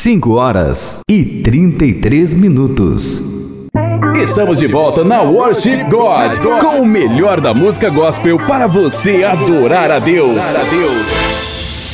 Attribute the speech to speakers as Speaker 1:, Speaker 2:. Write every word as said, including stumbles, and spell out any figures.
Speaker 1: cinco horas e trinta e três minutos.
Speaker 2: Estamos de volta na Worship God, com o melhor da música gospel para você adorar a Deus.